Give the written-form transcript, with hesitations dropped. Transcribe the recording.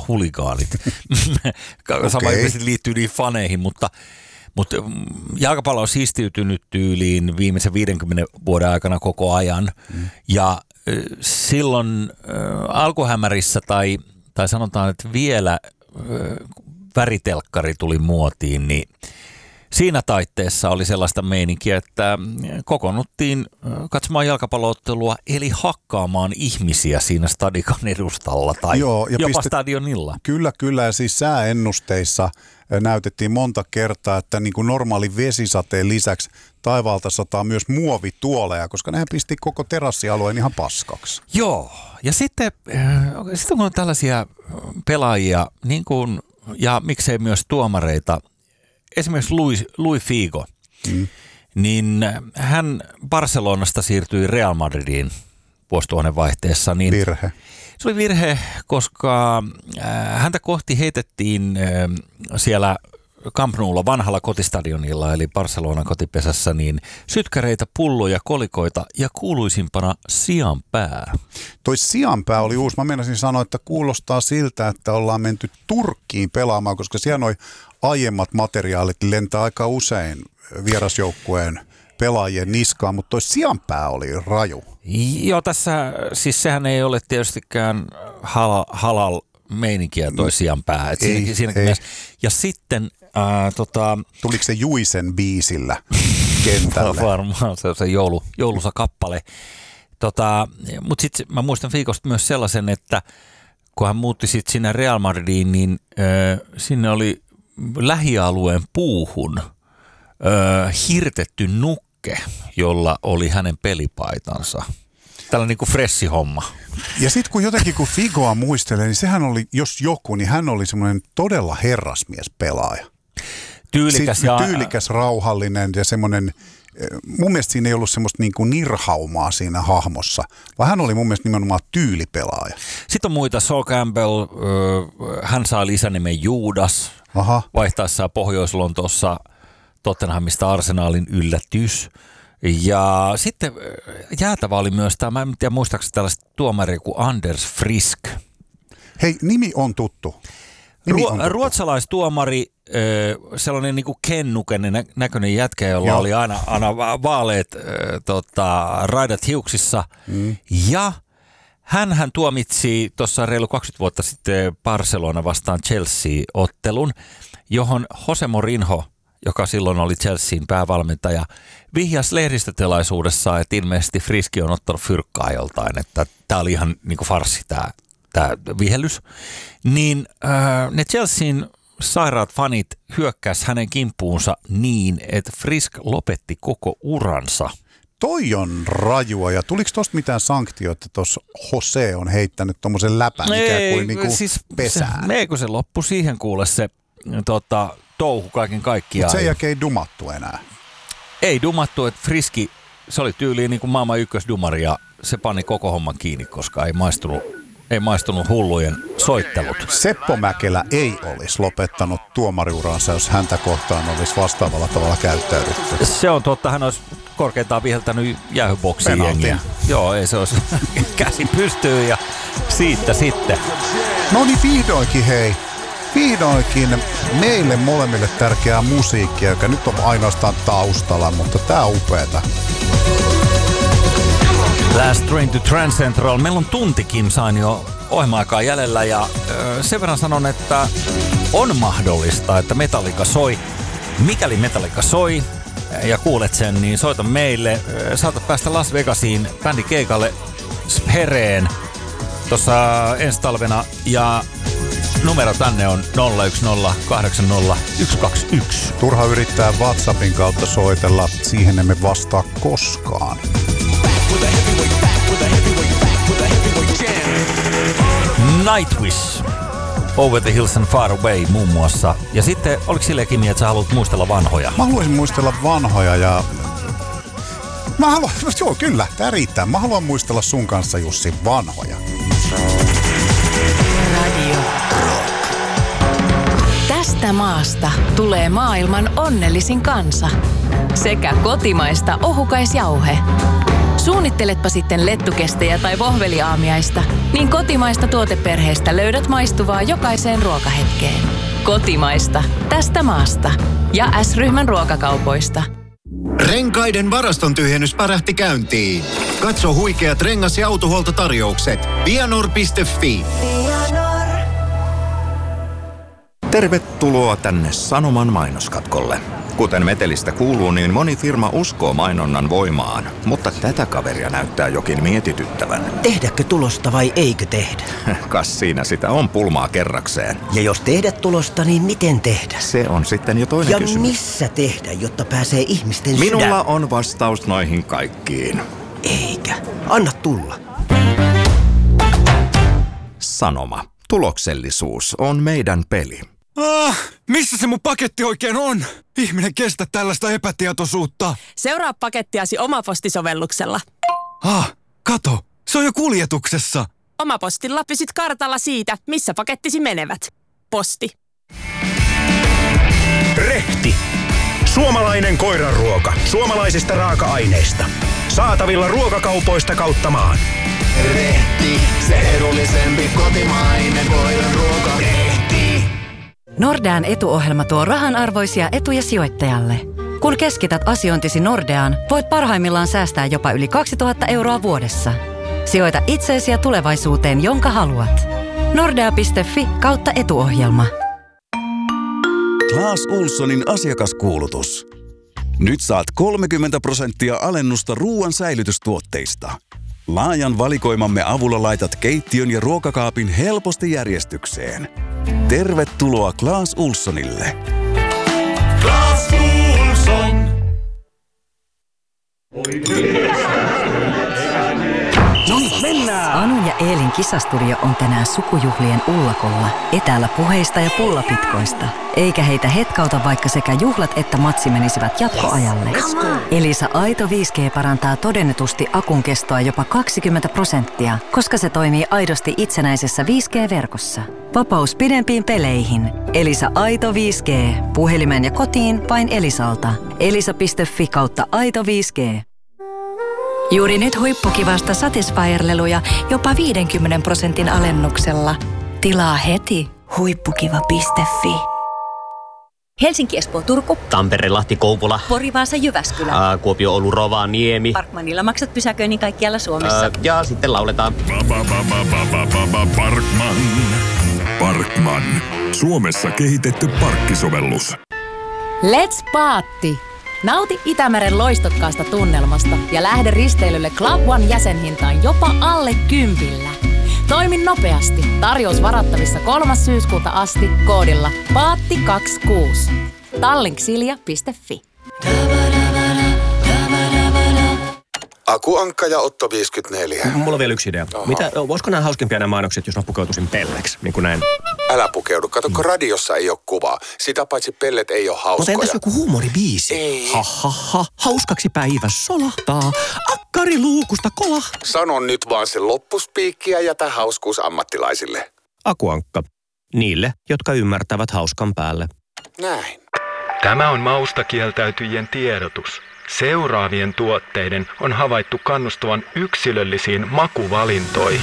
huligaanit. Sama ilmeisesti liittyy niihin faneihin, mutta jalkapallo on siistiytynyt tyyliin viimeisen 50 vuoden aikana koko ajan. Ja silloin alkuhämärissä tai sanotaan, että vielä väritelkkari tuli muotiin, niin siinä taitteessa oli sellaista meininkiä, että kokoonnuttiin katsomaan jalkapalloottelua eli hakkaamaan ihmisiä siinä stadikan edustalla tai jopa stadionilla. Kyllä. Ja siis sääennusteissa näytettiin monta kertaa, että niin kuin normaali vesisateen lisäksi taivaalta sataa myös muovituoleja, koska nehän pisti koko terassialueen ihan paskaksi. Joo, ja sitten kun on tällaisia pelaajia, niin kuin, ja miksei myös tuomareita, esimerkiksi Luis Figo, niin hän Barcelonasta siirtyi Real Madridiin vuosituhannen vaihteessa. Niin virhe. Se oli virhe, koska häntä kohti heitettiin siellä Camp Noulla, vanhalla kotistadionilla, eli Barcelonan kotipesässä, niin sytkäreitä, pulloja, kolikoita ja kuuluisimpana sianpää. Toi sianpää oli uusi. Mä meinasin sanoa, että kuulostaa siltä, että ollaan menty Turkkiin pelaamaan, koska siellä noi aiemmat materiaalit lentää aika usein vierasjoukkueen pelaajien niskaan, mutta toi sianpää oli raju. Joo, tässä siis sehän ei ole tietystikään halal meininkiä toi sianpää. Ei. Ja sitten tuliko se Juisen biisillä kentälle? Varmaan se on se joulusa kappale. Mutta sitten mä muistan Figosta myös sellaisen, että kun hän muutti sitten sinne Real Madridiin, niin sinne oli lähialueen puuhun hirtetty nukke, jolla oli hänen pelipaitansa. Tällainen niin kuin freshi homma. Ja sitten kun Figoa muistelee, niin sehän oli, jos joku, niin hän oli semmoinen todella herrasmies pelaaja. Tyylikäs, rauhallinen ja semmoinen, mun mielestä siinä ei ollut semmoista niin kuin nirhaumaa siinä hahmossa, vaan hän oli mun mielestä nimenomaan tyylipelaaja. Sitten on muita, Sol Campbell, hän saa lisänimen Juudas, vaihtaessaan Pohjois-Lontoossa Tottenhamista Arsenalin yllätys. Ja sitten jäätävä oli myös tämä, mä en tiedä muistaakseni tällaista tuomaria kuin Anders Frisk. Hei, nimi on tuttu. Ruotsalaistuomari, sellainen niin kuin kennuken näköinen jätkä, jolla oli aina vaaleet raidat hiuksissa. Ja hän tuomitsi tuossa reilu 20 vuotta sitten Barcelona vastaan Chelsea-ottelun, johon Jose Mourinho, joka silloin oli Chelsean päävalmentaja, vihjasi lehdistötilaisuudessa, että ilmeisesti Friski on ottanut fyrkkaa joltain, että tämä oli ihan niin kuin farssi tämä vihellys. Niin ne Chelsean sairaat fanit hyökkäsi hänen kimppuunsa niin, että Frisk lopetti koko uransa. Toi on rajua, ja tuliko tosta mitään sanktioita, että tuossa Jose on heittänyt tommosen läpän ikään kuin niinku siis pesään? Eikö se loppu siihen kuule se touhu kaiken kaikkiaan. Mutta sen jälkeen ei dumattu enää. Ei dumattu, että Friski, se oli tyyliin niin kuin maailman ykkösdumari ja se pani koko homman kiinni, koska ei maistunut hullujen soittelut. Seppo Mäkelä ei olisi lopettanut tuomariuransa, jos häntä kohtaan olisi vastaavalla tavalla käyttäydytty. Se on totta, hän olisi korkeintaan viheltänyt jäähyboksiin jengiä. Joo, ei se olisi käsi pystyyn ja siitä sitten. No niin vihdoinkin meille molemmille tärkeää musiikkia, joka nyt on ainoastaan taustalla, mutta tää on upeeta. Last Train to Transcentral. Meillä on tuntikin sain jo ohjelma-aikaa jäljellä ja sen verran sanon, että on mahdollista, että Metallica soi. Mikäli Metallica soi ja kuulet sen, niin soita meille. Saatat päästä Las Vegasiin bändikeikalle Spereen tuossa ensi talvena ja numero tänne on 010800121. Turha yrittää WhatsAppin kautta soitella, siihen emme vastaa koskaan. Nightwish, Over the Hills and Far Away muun muassa. Ja sitten oliko sillekin niin, että sä haluat muistella vanhoja? Mä haluaisin muistella vanhoja ja... Joo, kyllä, tää riittää. Mä haluan muistella sun kanssa, Jussi, vanhoja. Radio Rock. Tästä maasta tulee maailman onnellisin kansa. Sekä kotimaista ohukaisjauhe. Suunnitteletpa sitten lettukestejä tai vohveliaamiaista, niin kotimaista tuoteperheestä löydät maistuvaa jokaiseen ruokahetkeen. Kotimaista. Tästä maasta. Ja S-ryhmän ruokakaupoista. Renkaiden varaston tyhjennys pärähti käyntiin. Katso huikeat rengas- ja autohuoltotarjoukset. Vianor.fi. Tervetuloa tänne Sanoman mainoskatkolle. Kuten metelistä kuuluu, niin moni firma uskoo mainonnan voimaan, mutta tätä kaveria näyttää jokin mietityttävän. Tehdäkö tulosta vai eikö tehdä? Kas siinä sitä on pulmaa kerrakseen. Ja jos tehdä tulosta, niin miten tehdä? Se on sitten jo toinen ja kysymys. Missä tehdä, jotta pääsee ihmisten Minulla on vastaus noihin kaikkiin. Eikä. Anna tulla. Sanoma. Tuloksellisuus on meidän peli. Missä se mun paketti oikein on? Ihminen kestä tällaista epätietoisuutta. Seuraa pakettiasi Omaposti-sovelluksella. Kato, se on jo kuljetuksessa. Omapostilla pysyt kartalla siitä, missä pakettisi menevät. Posti. Rehti. Suomalainen koiranruoka. Suomalaisista raaka-aineista. Saatavilla ruokakaupoista kautta maan. Rehti, se edullisempi kotimainen koiranruoka. Rehti. Nordean etuohjelma tuo rahanarvoisia etuja sijoittajalle. Kun keskität asiointisi Nordeaan, voit parhaimmillaan säästää jopa yli 2000 € vuodessa. Sijoita itseesi ja tulevaisuuteen, jonka haluat. Nordea.fi/etuohjelma. Clas Ohlsonin asiakaskuulutus. Nyt saat 30% alennusta ruoan säilytystuotteista. Laajan valikoimamme avulla laitat keittiön ja ruokakaapin helposti järjestykseen. Tervetuloa Clas Ohlsonille. Clas Ohlson! Anun ja Eelin kisastudio on tänään sukujuhlien ullakolla, etäällä puheista ja pullapitkoista. Eikä heitä hetkauta, vaikka sekä juhlat että matsi menisivät jatkoajalle. Elisa Aito 5G parantaa todennetusti akun kestoa jopa 20%, koska se toimii aidosti itsenäisessä 5G-verkossa. Vapaus pidempiin peleihin. Elisa Aito 5G. Puhelimeen ja kotiin vain Elisalta. Elisa.fi/Aito 5G. Juuri nyt huippukivasta Satisfyer-leluja jopa 50% alennuksella. Tilaa heti huippukiva.fi. Helsinki, Espoo, Turku. Tampere, Lahti, Kouvola. Pori, Vaasa, Jyväskylä. Kuopio, Oulu, Rovaniemi. Parkmanilla maksat pysäköinnin kaikkialla Suomessa. Ja sitten lauletaan. Parkman. Suomessa kehitetty parkkisovellus. Let's paatti! Nauti Itämeren loistokkaasta tunnelmasta ja lähde risteilylle Club One -jäsenhintaan jopa alle 10. Toimi nopeasti. Tarjous varattavissa 3. syyskuuta asti koodilla PAATTI26. Tallinksilja.fi. Aku Ankka ja Otto 54. Mulla on vielä yksi idea. Voisiko nämä hauskempia nämä mainokset, jos mä pukeutuisin pelleksi, niin kuin näin? Älä pukeudu. Kato, kun radiossa ei ole kuvaa. Sitä paitsi pellet ei ole hauskoja. Mutta entäs joku huumoribiisi? Ei. Hauskaksi päivä solahtaa. Akkari luukusta kolahtaa. Sano nyt vaan se loppuspiikki ja jätä hauskuus ammattilaisille. Aku Ankka. Niille, jotka ymmärtävät hauskan päälle. Näin. Tämä on mausta kieltäytyjien tiedotus. Seuraavien tuotteiden on havaittu kannustavan yksilöllisiin makuvalintoihin.